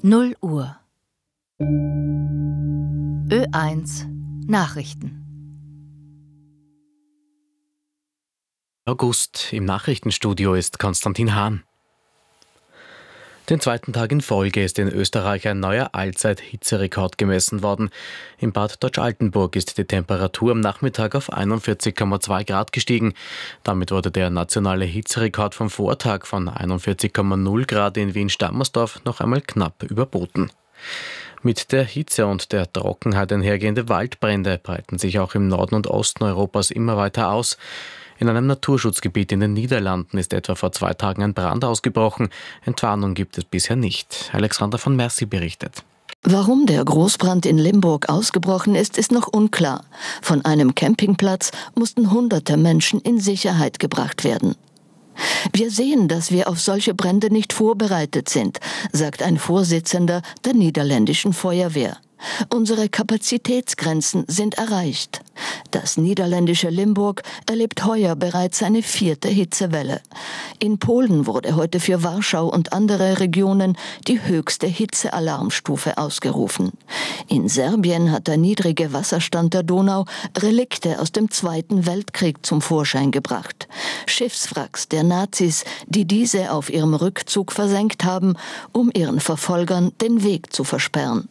0 Uhr. Ö1 Nachrichten. August. Im Nachrichtenstudio ist Konstantin Hahn. Den zweiten Tag in Folge ist in Österreich ein neuer Allzeit-Hitzerekord gemessen worden. In Bad Deutsch-Altenburg ist die Temperatur am Nachmittag auf 41,2 Grad gestiegen. Damit wurde der nationale Hitzerekord vom Vortag von 41,0 Grad in Wien-Stammersdorf noch einmal knapp überboten. Mit der Hitze und der Trockenheit einhergehende Waldbrände breiten sich auch im Norden und Osten Europas immer weiter aus. In einem Naturschutzgebiet in den Niederlanden ist etwa vor 2 Tagen ein Brand ausgebrochen. Entwarnung gibt es bisher nicht. Alexandra von Mercy berichtet. Warum der Großbrand in Limburg ausgebrochen ist, ist noch unklar. Von einem Campingplatz mussten hunderte Menschen in Sicherheit gebracht werden. Wir sehen, dass wir auf solche Brände nicht vorbereitet sind, sagt ein Vorsitzender der niederländischen Feuerwehr. Unsere Kapazitätsgrenzen sind erreicht. Das niederländische Limburg erlebt heuer bereits seine 4. Hitzewelle. In Polen wurde heute für Warschau und andere Regionen die höchste Hitzealarmstufe ausgerufen. In Serbien hat der niedrige Wasserstand der Donau Relikte aus dem Zweiten Weltkrieg zum Vorschein gebracht. Schiffswracks der Nazis, die diese auf ihrem Rückzug versenkt haben, um ihren Verfolgern den Weg zu versperren.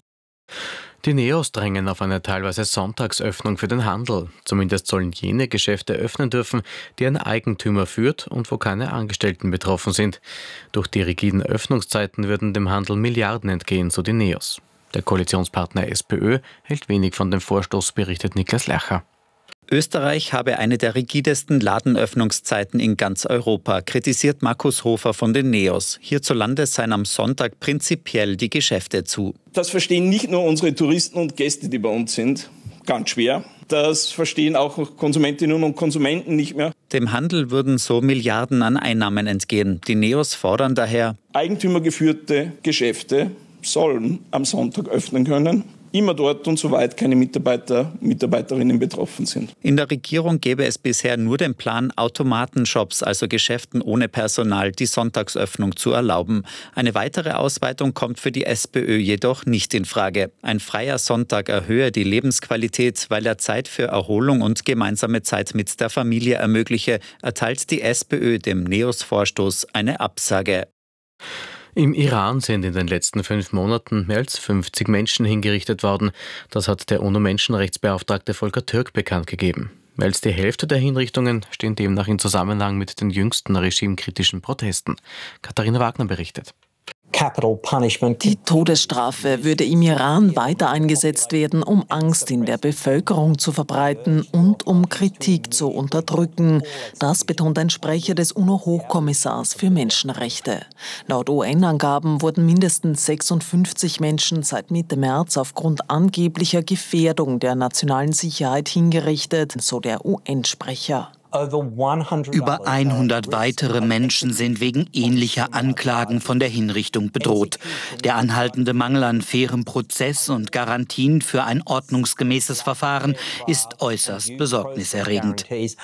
Die Neos drängen auf eine teilweise Sonntagsöffnung für den Handel. Zumindest sollen jene Geschäfte öffnen dürfen, die ein Eigentümer führt und wo keine Angestellten betroffen sind. Durch die rigiden Öffnungszeiten würden dem Handel Milliarden entgehen, so die Neos. Der Koalitionspartner SPÖ hält wenig von dem Vorstoß, berichtet Niklas Lercher. Österreich habe eine der rigidesten Ladenöffnungszeiten in ganz Europa, kritisiert Markus Hofer von den Neos. Hierzulande seien am Sonntag prinzipiell die Geschäfte zu. Das verstehen nicht nur unsere Touristen und Gäste, die bei uns sind, ganz schwer. Das verstehen auch Konsumentinnen und Konsumenten nicht mehr. Dem Handel würden so Milliarden an Einnahmen entgehen. Die Neos fordern daher: Eigentümergeführte Geschäfte sollen am Sonntag öffnen können. Immer dort und soweit keine Mitarbeiterinnen betroffen sind. In der Regierung gäbe es bisher nur den Plan, Automatenshops, also Geschäften ohne Personal, die Sonntagsöffnung zu erlauben. Eine weitere Ausweitung kommt für die SPÖ jedoch nicht in Frage. Ein freier Sonntag erhöhe die Lebensqualität, weil er Zeit für Erholung und gemeinsame Zeit mit der Familie ermögliche, erteilt die SPÖ dem Neos-Vorstoß eine Absage. Im Iran sind in den letzten 5 Monaten mehr als 50 Menschen hingerichtet worden. Das hat der UNO-Menschenrechtsbeauftragte Volker Türk bekannt gegeben. Mehr als die Hälfte der Hinrichtungen stehen demnach in Zusammenhang mit den jüngsten regimekritischen Protesten. Katharina Wagner berichtet. Die Todesstrafe würde im Iran weiter eingesetzt werden, um Angst in der Bevölkerung zu verbreiten und um Kritik zu unterdrücken. Das betont ein Sprecher des UNO-Hochkommissars für Menschenrechte. Laut UN-Angaben wurden mindestens 56 Menschen seit Mitte März aufgrund angeblicher Gefährdung der nationalen Sicherheit hingerichtet, so der UN-Sprecher. Über 100 weitere Menschen sind wegen ähnlicher Anklagen von der Hinrichtung bedroht. Der anhaltende Mangel an fairem Prozess und Garantien für ein ordnungsgemäßes Verfahren ist äußerst besorgniserregend.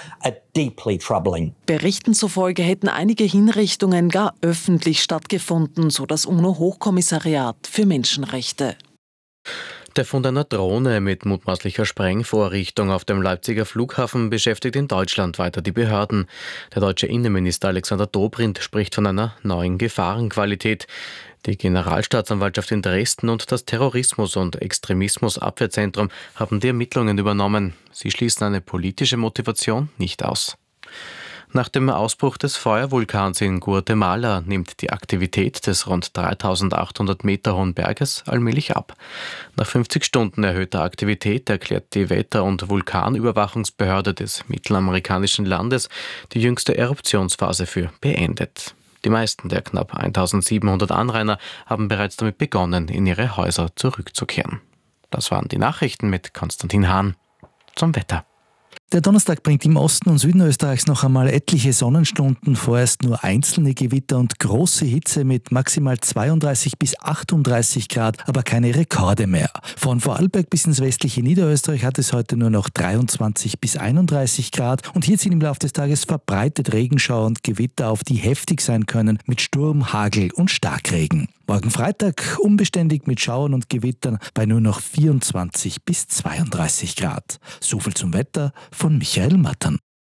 Berichten zufolge hätten einige Hinrichtungen gar öffentlich stattgefunden, so das UNO-Hochkommissariat für Menschenrechte. Der Fund einer Drohne mit mutmaßlicher Sprengvorrichtung auf dem Leipziger Flughafen beschäftigt in Deutschland weiter die Behörden. Der deutsche Innenminister Alexander Dobrindt spricht von einer neuen Gefahrenqualität. Die Generalstaatsanwaltschaft in Dresden und das Terrorismus- und Extremismusabwehrzentrum haben die Ermittlungen übernommen. Sie schließen eine politische Motivation nicht aus. Nach dem Ausbruch des Feuervulkans in Guatemala nimmt die Aktivität des rund 3800 Meter hohen Berges allmählich ab. Nach 50 Stunden erhöhter Aktivität erklärt die Wetter- und Vulkanüberwachungsbehörde des mittelamerikanischen Landes die jüngste Eruptionsphase für beendet. Die meisten der knapp 1700 Anrainer haben bereits damit begonnen, in ihre Häuser zurückzukehren. Das waren die Nachrichten mit Konstantin Hahn. Zum Wetter. Der Donnerstag bringt im Osten und Süden Österreichs noch einmal etliche Sonnenstunden, vorerst nur einzelne Gewitter und große Hitze mit maximal 32 bis 38 Grad, aber keine Rekorde mehr. Von Vorarlberg bis ins westliche Niederösterreich hat es heute nur noch 23 bis 31 Grad und hier ziehen im Laufe des Tages verbreitet Regenschauer und Gewitter auf, die heftig sein können mit Sturm, Hagel und Starkregen. Morgen Freitag unbeständig mit Schauern und Gewittern bei nur noch 24 bis 32 Grad. So viel zum Wetter von Michael Mattern.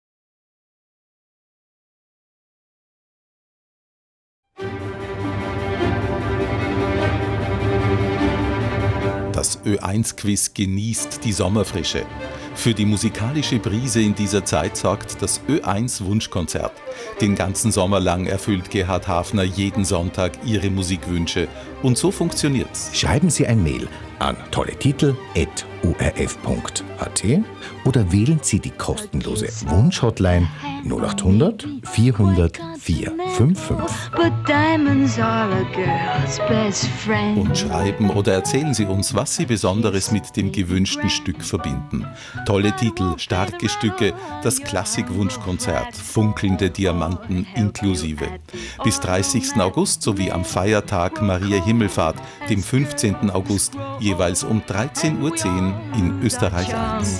Das Ö1-Quiz genießt die Sommerfrische. Für die musikalische Brise in dieser Zeit sorgt das Ö1-Wunschkonzert. Den ganzen Sommer lang erfüllt Gerhard Hafner jeden Sonntag Ihre Musikwünsche. Und so funktioniert's. Schreiben Sie ein Mail an tolletitel@orf.at oder wählen Sie die kostenlose Wunschhotline 0800 400 455. Und schreiben oder erzählen Sie uns, was Sie Besonderes mit dem gewünschten Stück verbinden. Tolle Titel, starke Stücke, das Klassik-Wunschkonzert, funkelnde Diamanten inklusive. Bis 30. August sowie am Feiertag Maria Himmelfahrt, dem 15. August, jeweils um 13:10 Uhr in Österreich 1.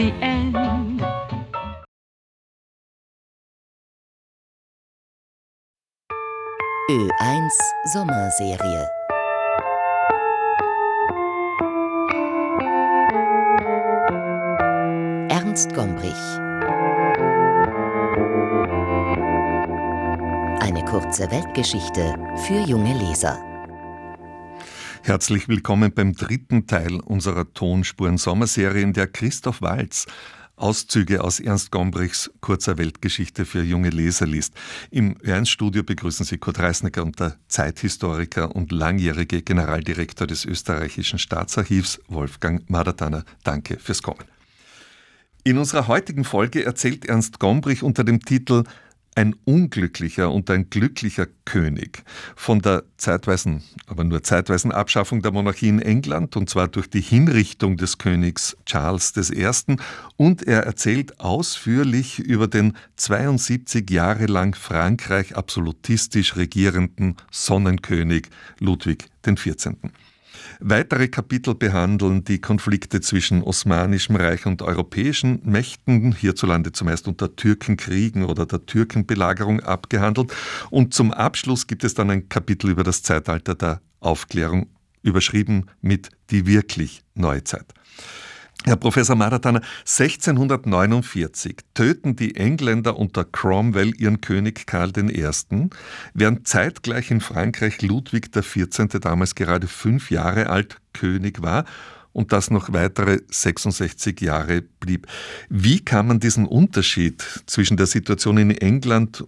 Ö1 Sommerserie. Ernst Gombrich. Eine kurze Weltgeschichte für junge Leser. Herzlich willkommen beim dritten Teil unserer Tonspuren-Sommerserie, in der Christoph Waltz Auszüge aus Ernst Gombrichs kurzer Weltgeschichte für junge Leser liest. Im Ö1-Studio begrüßen Sie Kurt Reisnecker und der Zeithistoriker und langjährige Generaldirektor des österreichischen Staatsarchivs Wolfgang Madatana. Danke fürs Kommen. In unserer heutigen Folge erzählt Ernst Gombrich unter dem Titel Ein unglücklicher und ein glücklicher König von der zeitweisen, aber nur zeitweisen Abschaffung der Monarchie in England, und zwar durch die Hinrichtung des Königs Charles I. Und er erzählt ausführlich über den 72 Jahre lang Frankreich absolutistisch regierenden Sonnenkönig Ludwig XIV. Weitere Kapitel behandeln die Konflikte zwischen Osmanischem Reich und europäischen Mächten, hierzulande zumeist unter Türkenkriegen oder der Türkenbelagerung abgehandelt. Und zum Abschluss gibt es dann ein Kapitel über das Zeitalter der Aufklärung, überschrieben mit Die wirklich Neuzeit. Herr Professor Madatana, 1649 töten die Engländer unter Cromwell ihren König Karl I., während zeitgleich in Frankreich Ludwig XIV., damals gerade 5 Jahre alt, König war und das noch weitere 66 Jahre blieb. Wie kann man diesen Unterschied zwischen der Situation in England